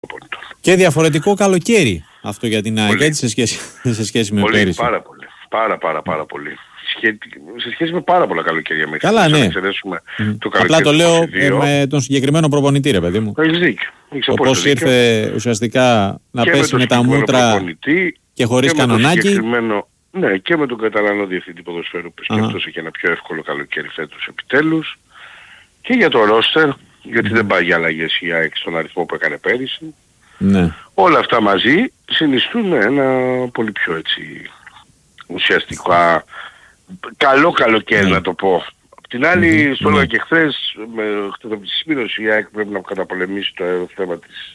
Και διαφορετικό καλοκαίρι αυτό για την ΑΕΚ, έτσι, σε σχέση με πέρυσι. Πάρα πολύ. Πάρα πολύ. Σε σχέση με πάρα πολλά καλοκαίρια μέχρι. Καλά, ναι. Απλά το λέω με τον συγκεκριμένο προπονητή, ρε παιδί μου. Έχεις δίκιο. Όπως ήρθε ουσιαστικά να πέσει με τα μούτρα και χωρίς κανονάκι. Ναι, και με τον Καταλανό διευθυντή ποδοσφαίρου που σκέφτωσε και ένα πιο εύκολο καλοκαίρι φέτος επιτέλους. Και για το ρόστερ, γιατί δεν πάει για αλλαγές η ΑΕΚ στον αριθμό που έκανε πέρυσι. Ναι. Όλα αυτά μαζί συνιστούν ένα πολύ πιο έτσι ουσιαστικά καλό καλοκαίρι, να το πω. Απ' την άλλη, στο έλεγα και χθες, με χτεδοπισήμενος η ΑΕΚ πρέπει να καταπολεμήσει το θέμα της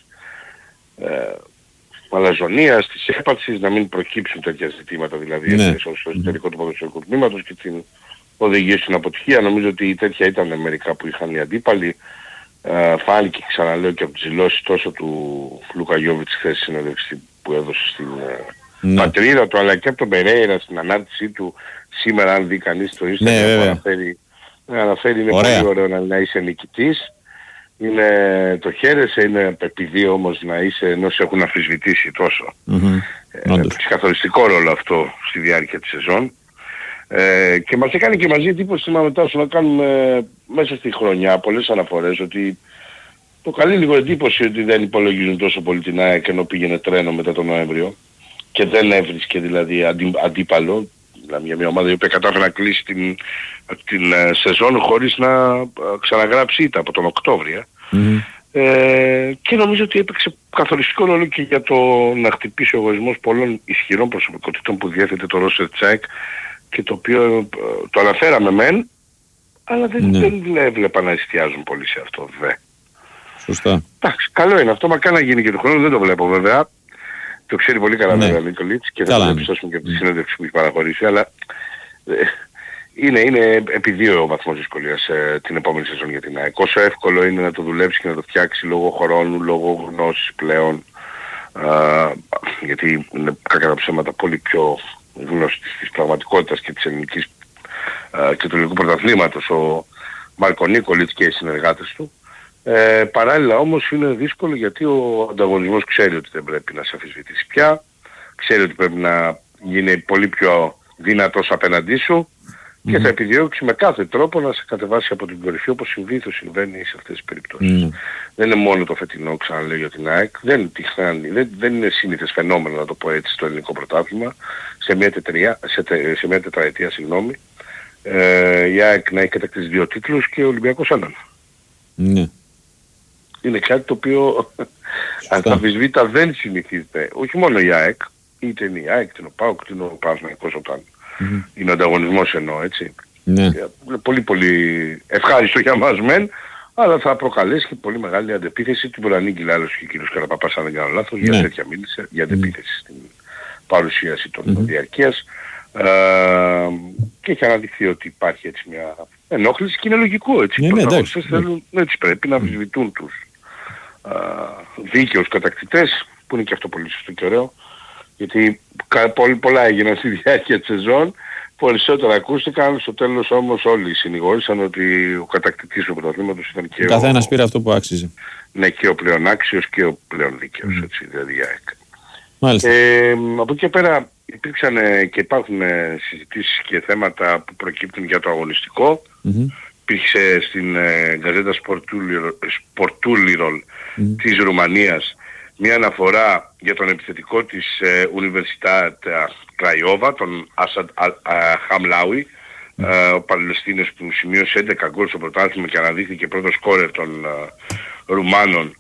αλαζονίας, της έπαρξης, να μην προκύψουν τέτοια ζητήματα, δηλαδή στο εσωτερικό του ποδοσφαιρικού τμήματος και την οδηγία στην αποτυχία. Νομίζω ότι τέτοια ήταν μερικά που είχαν οι αντίπαλοι. Φάνηκε, ξαναλέω, και από τις δηλώσεις τόσο του Λούκα Γιόβιτς χθες στη συνέντευξη που έδωσε στην πατρίδα του, αλλά και από τον Περέιρα στην ανάρτησή του σήμερα, αν δει κανείς το Instagram, αναφέρει είναι πολύ ωραίο να είσαι νικητής. Το χαίρεσαι, είναι επειδή όμως να είσαι ενώ σε έχουν αμφισβητήσει τόσο. Έχει καθοριστικό ρόλο αυτό στη διάρκεια της σεζόν. Και μας έκανε και μαζί εντύπωση μετά να κάνουμε μέσα στη χρονιά πολλές αναφορές ότι το καλεί λίγο εντύπωση ότι δεν υπολογίζουν τόσο πολύ την ΑΕΚ ενώ πήγαινε τρένο μετά τον Νοέμβριο και δεν έβρισκε δηλαδή αντίπαλο, δηλαδή μια ομάδα η οποία κατάφερε να κλείσει την σεζόν χωρίς να ξαναγράψει ήττα από τον Οκτώβριο. Και νομίζω ότι έπαιξε καθοριστικό ρόλο και για το να χτυπήσει ο εγωισμός πολλών ισχυρών προσωπικότητων που διέθετε το ρόστερ της ΑΕΚ και το οποίο το αναφέραμε μεν, αλλά δεν έβλεπα να εστιάζουν πολύ σε αυτό, Σωστά. Εντάξει, καλό είναι αυτό, μακάρι να γίνει και του χρόνου, δεν το βλέπω βέβαια. Το ξέρει πολύ καλά βέβαια ο Νίκολιτς και θα το διαπιστώσουμε και από τη συνέντευξη που έχει παραχωρήσει, αλλά είναι επί 2 ο βαθμός δυσκολίας την επόμενη σεζόν για την ΑΕΚ. Όσο εύκολο είναι να το δουλέψει και να το φτιάξει λόγω χρόνου, λόγω γνώσης πλέον, γιατί είναι κακά τα ψέματα πολύ πιο γνώση της πραγματικότητας και της ελληνικής και του ελληνικού πρωταθλήματος ο Μάρκο Νίκολιτς και οι συνεργάτες του. Παράλληλα όμως είναι δύσκολο γιατί ο ανταγωνισμός ξέρει ότι δεν πρέπει να σε αμφισβητήσει πια, ξέρει ότι πρέπει να γίνει πολύ πιο δυνατός απέναντί σου και θα επιδιώξει με κάθε τρόπο να σε κατεβάσει από την κορυφή όπως συμβαίνει σε αυτές τις περιπτώσεις. Δεν είναι μόνο το φετινό, ξαναλέω, για την ΑΕΚ, δεν είναι σύνηθες φαινόμενο, να το πω έτσι, στο ελληνικό πρωτάθλημα, σε μια τετραετία, η ΑΕΚ να έχει κατακτήσει 2 τίτλους και ο Ολυμπιακός έναν. Είναι κάτι το οποίο αμφισβήτητα δεν συνηθίζεται. Όχι μόνο η ΑΕΚ, είτε είναι η ΑΕΚ, είτε είναι ο ΠΑΟΚ, είτε είναι ο Παναθηναϊκός όταν είναι ο ανταγωνισμός εννοώ, έτσι. Πολύ πολύ ευχάριστο για μας μεν, αλλά θα προκαλέσει και πολύ μεγάλη αντεπίθεση. Την μπορεί να ανήκει άλλος και ο κύριος Καραπαπάς, αν δεν κάνω λάθος, για τέτοια μίλησε, για αντεπίθεση στην παρουσίαση των διαρκείας. Και έχει αναδειχθεί ότι υπάρχει έτσι μια ενόχληση και είναι λογικό, έτσι. Οι πρωταγωνιστές θέλουν, έτσι πρέπει να αμφισβητούν τους δίκαιους κατακτητές, που είναι και αυτό πολύ σωστό και ωραίο, γιατί πολλά έγιναν στη διάρκεια της σεζόν, περισσότερα ακούστηκαν, στο τέλος όμως όλοι συνηγόρησαν ότι ο κατακτητής του πρωταθλήματος ήταν και καθένας πήρε αυτό που άξιζε. Ναι, και ο πλέον άξιος και ο πλέον δίκαιος, έτσι, δηλαδή η ΑΕΚ. Από εκεί πέρα υπήρξαν και υπάρχουν συζητήσεις και θέματα που προκύπτουν για το αγωνιστικό. Υπήρξε στην Γκαζέτα Σπορτούλιρολ της Ρουμανίας μια αναφορά για τον επιθετικό της Universitat Craiova, τον Ασαντ Χαμλάουι, ο Παλαιστίνος που σημείωσε 11 γκολ στο πρωτάθλημα και αναδείχθηκε πρώτος σκόρερ των Ρουμάνων.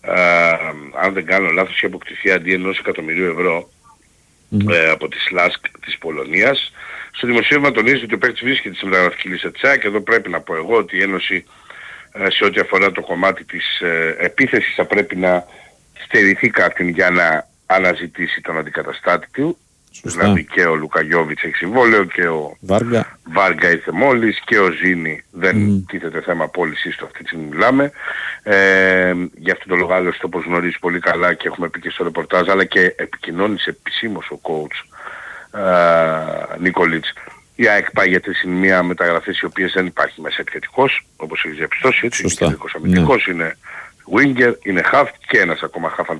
Αν δεν κάνω λάθος, είχε αποκτηθεί αντί 1 εκατομμυρίου ευρώ από τη ΣΛΑΣΚ της Πολωνίας. Στο δημοσίευμα τονίζει ότι ο παίκτης βρίσκεται στη μεταγραφική λίστα της ΑΕΚ. Εδώ πρέπει να πω εγώ ότι η Ένωση σε ό,τι αφορά το κομμάτι της επίθεσης θα πρέπει να στερηθεί κάποιον για να αναζητήσει τον αντικαταστάτη του. Δηλαδή και ο Λούκα Γιόβιτς έχει συμβόλαιο και ο Βάργα ήρθε μόλις και ο Ζήνη δεν τίθεται θέμα πώλησης του, αυτή τη στιγμή μιλάμε. Γι' αυτό το λόγο άλλωστε, όπως γνωρίζει πολύ καλά και έχουμε πει και στο ρεπορτάζ, αλλά και επικοινώνησε επισήμως ο coach Νίκολιτς, η ΑΕΚ πάει για μια μεταγραφές οι οποίες δεν υπάρχει μέσα επιθετικός, όπως έχεις διαπιστώσει, έτσι, είναι κεντρικός αμυντικός, είναι winger, είναι half και ένας ακόμα half αν